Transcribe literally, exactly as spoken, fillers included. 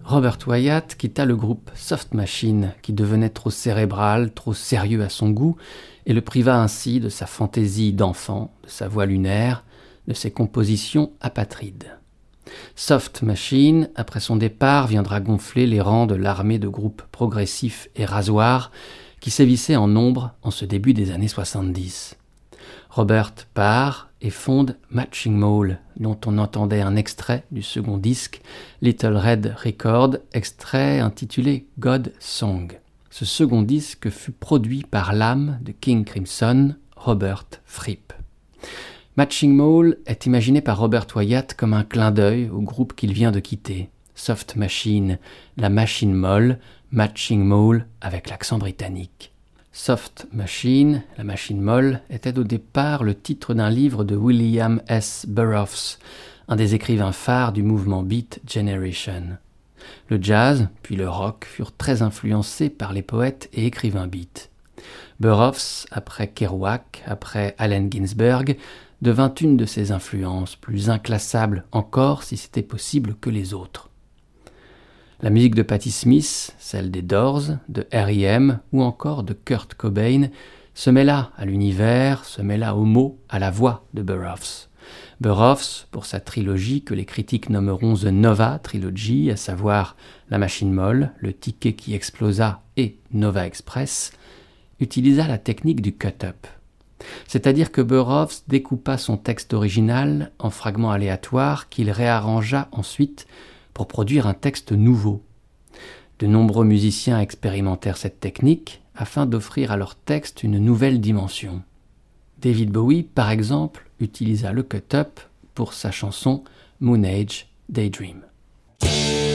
Robert Wyatt quitta le groupe Soft Machine, qui devenait trop cérébral, trop sérieux à son goût, et le priva ainsi de sa fantaisie d'enfant, de sa voix lunaire, de ses compositions apatrides. Soft Machine, après son départ, viendra gonfler les rangs de l'armée de groupes progressifs et rasoirs qui sévissaient en nombre en ce début des années soixante-dix. Robert part et fonde Matching Mole, dont on entendait un extrait du second disque, Little Red Record, extrait intitulé God Song. Ce second disque fut produit par l'âme de King Crimson, Robert Fripp. Matching Mole est imaginé par Robert Wyatt comme un clin d'œil au groupe qu'il vient de quitter. Soft Machine, la machine molle, Matching Mole avec l'accent britannique. Soft Machine, la machine molle, était au départ le titre d'un livre de William S. Burroughs, un des écrivains phares du mouvement Beat Generation. Le jazz, puis le rock furent très influencés par les poètes et écrivains beat. Burroughs, après Kerouac, après Allen Ginsberg, devint une de ses influences, plus inclassable encore si c'était possible que les autres. La musique de Patti Smith, celle des Doors, de R E M ou encore de Kurt Cobain se mêla à l'univers, se mêla aux mots, à la voix de Burroughs. Burroughs, pour sa trilogie que les critiques nommeront The Nova Trilogy, à savoir La Machine Molle, Le Ticket qui explosa et Nova Express, utilisa la technique du cut-up. C'est-à-dire que Burroughs découpa son texte original en fragments aléatoires qu'il réarrangea ensuite pour produire un texte nouveau. De nombreux musiciens expérimentèrent cette technique afin d'offrir à leur texte une nouvelle dimension. David Bowie, par exemple, utilisa le cut-up pour sa chanson Moon Age Daydream.